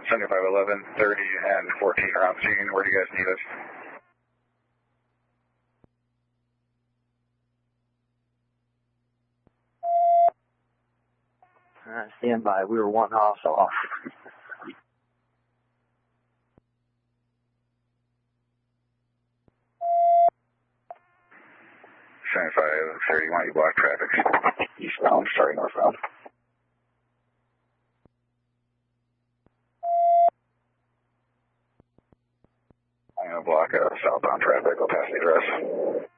75, 11, 30, and 14 around scene. Where do you guys need us? Stand by. We were 1 house off. 75, 30, why don't you block traffic? Eastbound, sorry, northbound. I'm going to block southbound traffic. I'll pass the address.